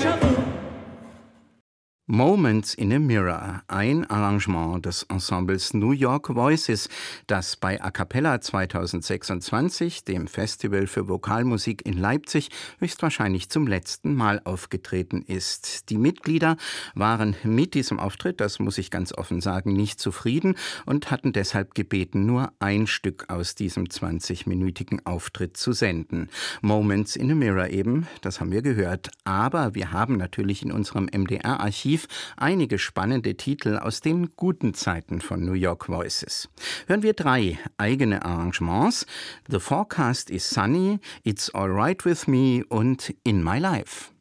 Moments in a Mirror, ein Arrangement des Ensembles New York Voices, das bei A Cappella 2026, dem Festival für Vokalmusik in Leipzig, höchstwahrscheinlich zum letzten Mal aufgetreten ist. Die Mitglieder waren mit diesem Auftritt, das muss ich ganz offen sagen, nicht zufrieden und hatten deshalb gebeten, nur ein Stück aus diesem 20-minütigen Auftritt zu senden. Moments in a Mirror eben, das haben wir gehört. Aber wir haben natürlich in unserem MDR-Archiv einige spannende Titel aus den guten Zeiten von New York Voices. Hören wir 3 eigene Arrangements: The Forecast is Sunny, It's Alright With Me und In My Life.